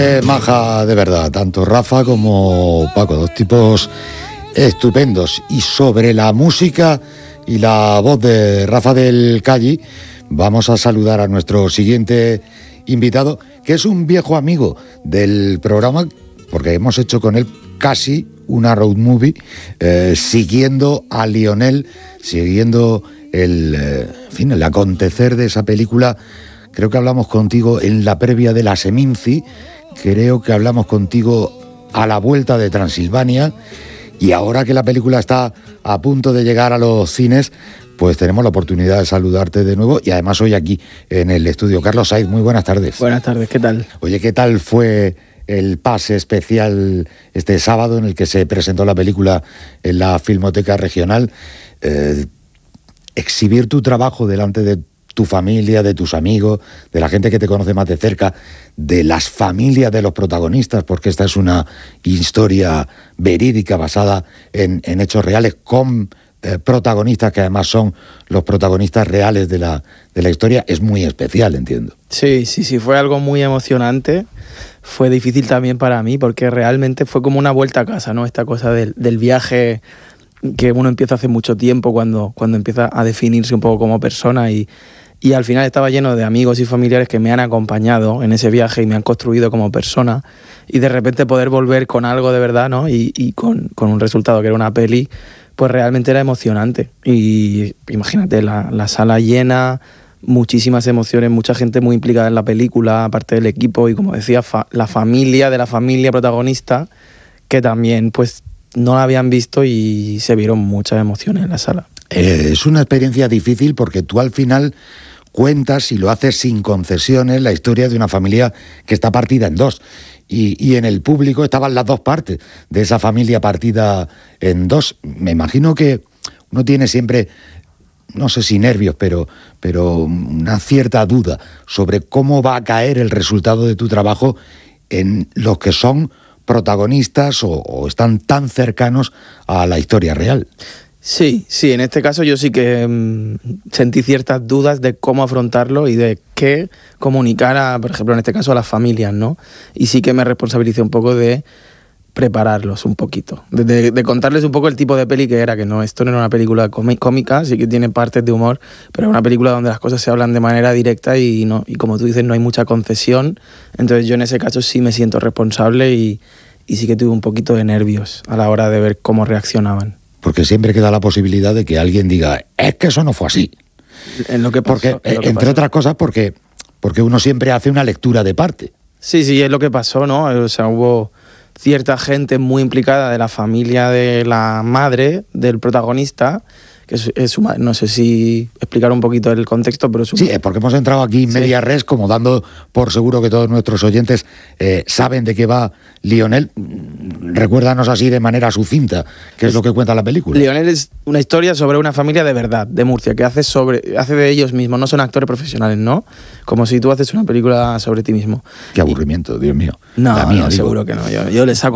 Maja, de verdad, tanto Rafa como Paco, dos tipos estupendos. Y sobre la música y la voz de Rafa del Calli, vamos a saludar a nuestro siguiente invitado, que es un viejo amigo del programa, porque hemos hecho con él casi una road movie, siguiendo a Lionel, siguiendo el acontecer de esa película. Creo que hablamos contigo en la previa de la Seminci, creo que hablamos contigo a la vuelta de Transilvania, y ahora que la película está a punto de llegar a los cines, pues tenemos la oportunidad de saludarte de nuevo, y además hoy aquí en el estudio. Carlos Sainz, muy buenas tardes. Buenas tardes, ¿qué tal? Oye, ¿qué tal fue el pase especial este sábado en el que se presentó la película en la Filmoteca Regional? Exhibir tu trabajo delante de tu familia, de tus amigos, de la gente que te conoce más de cerca, de las familias de los protagonistas, porque esta es una historia verídica basada en hechos reales, con protagonistas que además son los protagonistas reales de la historia. Es muy especial, entiendo. Sí, fue algo muy emocionante. Fue difícil también para mí, porque realmente fue como una vuelta a casa, ¿no? Esta cosa del viaje que uno empieza hace mucho tiempo, cuando empieza a definirse un poco como persona, y al final estaba lleno de amigos y familiares que me han acompañado en ese viaje y me han construido como persona, y de repente poder volver con algo de verdad, ¿no? Y con un resultado que era una peli, pues realmente era emocionante. Y imagínate, la sala llena, muchísimas emociones, mucha gente muy implicada en la película, aparte del equipo, y como decía, la familia de la familia protagonista, que también pues no la habían visto, y se vieron muchas emociones en la sala. Es una experiencia difícil porque tú al final cuentas, y lo haces sin concesiones, la historia de una familia que está partida en dos. Y en el público estaban las dos partes de esa familia partida en dos. Me imagino que uno tiene siempre, no sé si nervios, pero una cierta duda sobre cómo va a caer el resultado de tu trabajo en los que son protagonistas o están tan cercanos a la historia real. Sí, en este caso yo sí que sentí ciertas dudas de cómo afrontarlo y de qué comunicar, por ejemplo, en este caso a las familias, ¿no? Y sí que me responsabilicé un poco de prepararlos un poquito, de contarles un poco el tipo de peli que era, que no, esto no era una película cómica, sí que tiene partes de humor, pero es una película donde las cosas se hablan de manera directa y como tú dices, no hay mucha concesión. Entonces yo en ese caso sí me siento responsable, y sí que tuve un poquito de nervios a la hora de ver cómo reaccionaban. Porque siempre queda la posibilidad de que alguien diga, es que eso no fue así. En lo que pasó, porque, entre otras cosas, porque uno siempre hace una lectura de parte. Sí, es lo que pasó, ¿no? O sea, hubo cierta gente muy implicada de la familia de la madre del protagonista, que es su madre. No sé si explicar un poquito el contexto, pero sí, porque hemos entrado aquí en media res, como dando por seguro que todos nuestros oyentes saben de qué va Lionel. Recuérdanos así de manera sucinta qué es lo que cuenta la película. Lionel es una historia sobre una familia de verdad, de Murcia, que hace de ellos mismos, no son actores profesionales, ¿no? Como si tú haces una película sobre ti mismo. Qué aburrimiento, Dios mío. No, seguro que no. Yo le saco